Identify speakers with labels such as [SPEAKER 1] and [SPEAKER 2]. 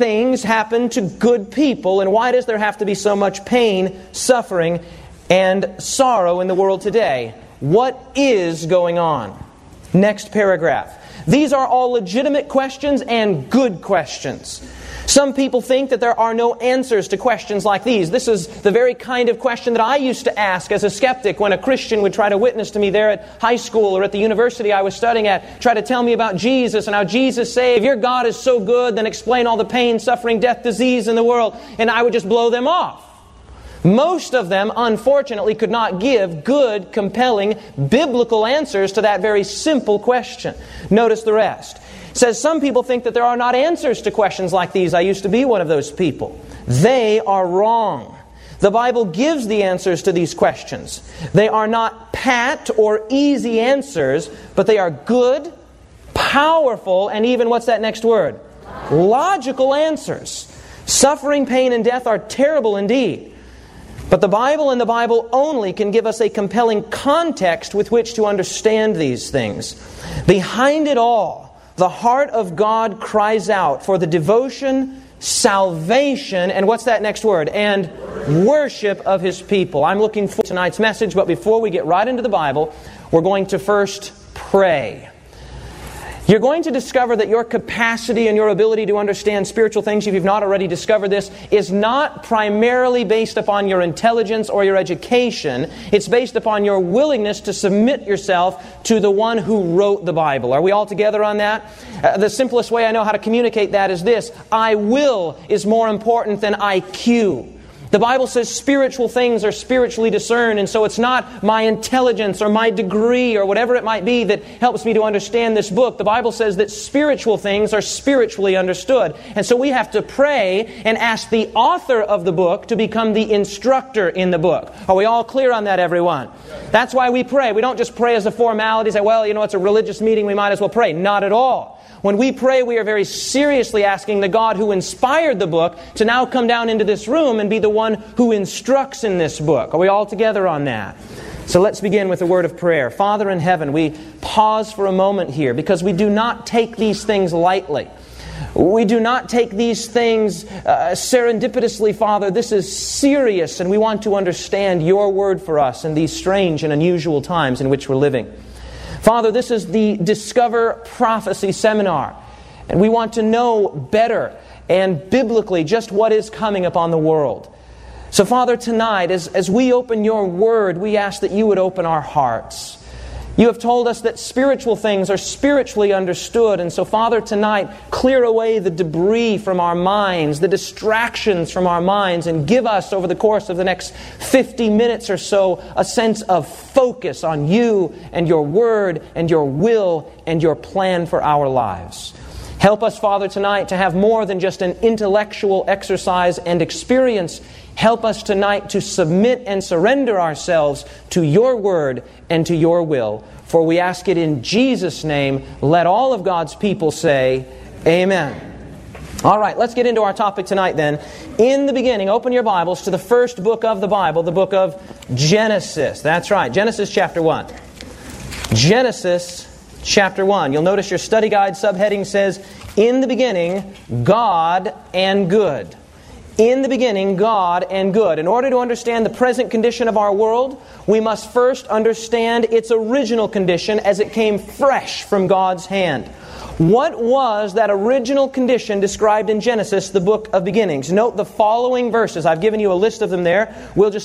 [SPEAKER 1] things happen to good people, and why does there have to be so much pain, suffering, and sorrow in the world today? What is going on? Next paragraph. These are all legitimate questions and good questions. Some people think that there are no answers to questions like these. This is the very kind of question that I used to ask as a skeptic when a Christian would try to witness to me there at high school or at the university I was studying at, try to tell me about Jesus and how Jesus saved. If your God is so good, then explain all the pain, suffering, death, disease in the world. And I would just blow them off. Most of them, unfortunately, could not give good, compelling, biblical answers to that very simple question. Notice the rest. It says, some people think that there are not answers to questions like these. I used to be one of those people. They are wrong. The Bible gives the answers to these questions. They are not pat or easy answers, but they are good, powerful, and even, what's that next word? Logical answers. Suffering, pain, and death are terrible indeed. But the Bible and the Bible only can give us a compelling context with which to understand these things. Behind it all, the heart of God cries out for the devotion, salvation, and what's that next word? And worship of His people. I'm looking forward to tonight's message, but before we get right into the Bible, we're going to first pray. You're going to discover that your capacity and your ability to understand spiritual things, if you've not already discovered this, is not primarily based upon your intelligence or your education. It's based upon your willingness to submit yourself to the one who wrote the Bible. Are we all together on that? The simplest way I know how to communicate that is this: I will is more important than IQ. The Bible says spiritual things are spiritually discerned, and so it's not my intelligence or my degree or whatever it might be that helps me to understand this book. The Bible says that spiritual things are spiritually understood. And so we have to pray and ask the author of the book to become the instructor in the book. Are we all clear on that, everyone? That's why we pray. We don't just pray as a formality, say, well, it's a religious meeting, we might as well pray. Not at all. When we pray, we are very seriously asking the God who inspired the book to now come down into this room and be the one who instructs in this book. Are we all together on that? So let's begin with a word of prayer. Father in heaven, we pause for a moment here because we do not take these things lightly. We do not take these things serendipitously, Father. This is serious, and we want to understand your word for us in these strange and unusual times in which we're living. Father, this is the Discover Prophecy Seminar, and we want to know better and biblically just what is coming upon the world. So, Father, tonight, as we open your word, we ask that you would open our hearts. You have told us that spiritual things are spiritually understood, and so, Father, tonight, clear away the debris from our minds, the distractions from our minds, and give us, over the course of the next 50 minutes or so, a sense of focus on you and your word and your will and your plan for our lives. Help us, Father, tonight to have more than just an intellectual exercise and experience. Help us tonight to submit and surrender ourselves to your word and to your will. For we ask it in Jesus' name. Let all of God's people say, Amen. All right, let's get into our topic tonight then. In the beginning, open your Bibles to the first book of the Bible, the book of Genesis. That's right, Genesis chapter 1. Genesis chapter 1. You'll notice your study guide subheading says, in the beginning, God and good. In the beginning, God and good. In order to understand the present condition of our world, we must first understand its original condition as it came fresh from God's hand. What was that original condition described in Genesis, the book of beginnings? Note the following verses. I've given you a list of them there. We'll just